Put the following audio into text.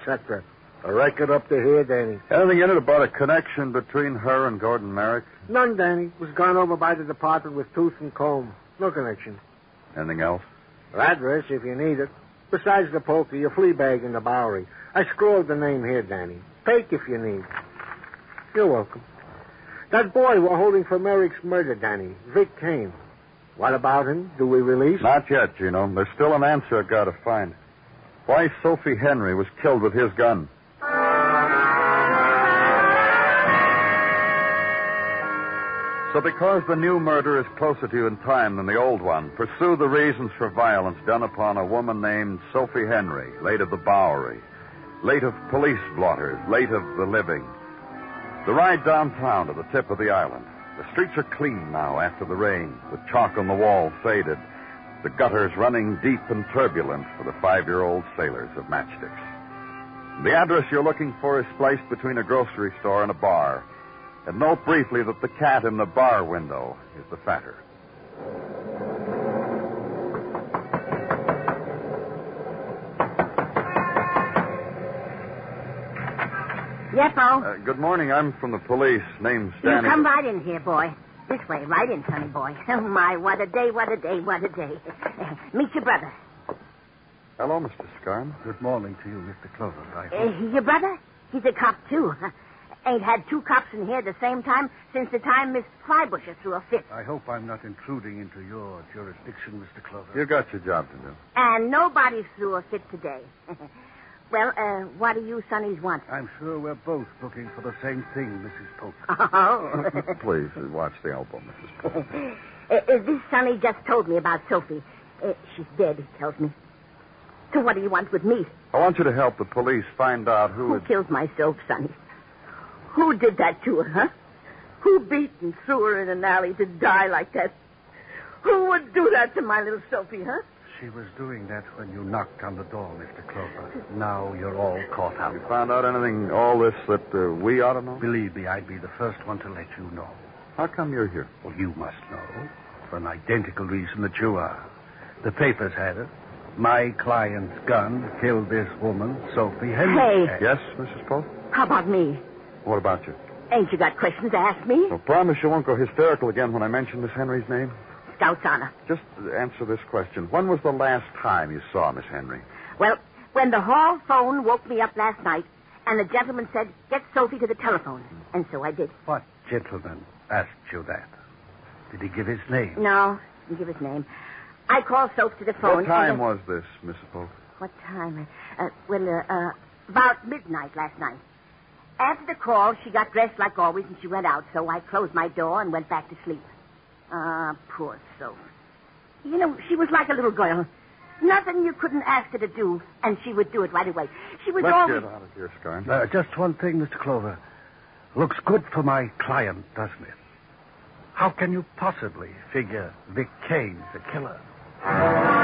etc. A record up to here, Danny. Anything in it about a connection between her and Gordon Merrick? None, Danny. Was gone over by the department with tooth and comb. No connection. Anything else? Her address, if you need it. Besides the poker, your flea bag in the Bowery. I scrawled the name here, Danny. Take if you need. You're welcome. That boy we're holding for Merrick's murder, Danny. Vic Kane. What about him? Do we release? Not yet, Gino. There's still an answer I've got to find. Why Sophie Henry was killed with his gun. So because the new murder is closer to you in time than the old one, pursue the reasons for violence done upon a woman named Sophie Henry, late of the Bowery, late of police blotters, late of the living. The ride downtown to the tip of the island. The streets are clean now after the rain. The chalk on the wall faded. The gutters running deep and turbulent for the 5-year-old sailors of matchsticks. The address you're looking for is placed between a grocery store and a bar. And note briefly that the cat in the bar window is the fatter. Yeppo. Good morning. I'm from the police. Name's Danny. You come right in here, boy. This way, right in, sonny boy. Oh, my, what a day, what a day, what a day. Meet your brother. Hello, Mr. Scarn. Good morning to you, Mr. Clover. Your brother? He's a cop, too. Ain't had 2 cops in here at the same time since the time Miss Flybusher threw a fit. I hope I'm not intruding into your jurisdiction, Mr. Clover. You got your job to do. And nobody threw a fit today. Well, what do you sonnies want? I'm sure we're both looking for the same thing, Mrs. Pope. Oh. Please, watch the elbow, Mrs. Pope. This sonny just told me about Sophie. She's dead, he tells me. So what do you want with me? I want you to help the police find out who killed my Soph, sonny? Who did that to her, huh? Who beat and threw her in an alley to die like that? Who would do that to my little Sophie, huh? She was doing that when you knocked on the door, Mr. Clover. Now you're all caught up. You found out anything, all this, that we ought to know? Believe me, I'd be the first one to let you know. How come you're here? Well, you must know. For an identical reason that you are. The papers had it. My client's gun killed this woman, Sophie Henry. Hey. Yes, Mrs. Pope? How about me? What about you? Ain't you got questions to ask me? Well, promise you won't go hysterical again when I mention Miss Henry's name. Scout's honor. Just answer this question. When was the last time you saw Miss Henry? Well, when the hall phone woke me up last night, and the gentleman said, get Sophie to the telephone. And so I did. What gentleman asked you that? Did he give his name? No, didn't give his name. I called Sophie to the phone. What time was this, Mrs. Pope? What time? About midnight last night. After the call, she got dressed like always, and she went out, so I closed my door and went back to sleep. Ah, poor Sophie. You know, she was like a little girl. Nothing you couldn't ask her to do, and she would do it right away. She was Let's always... get out of here, Scarn. Just one thing, Mr. Clover. Looks good for my client, doesn't it? How can you possibly figure Vic Kane's a killer?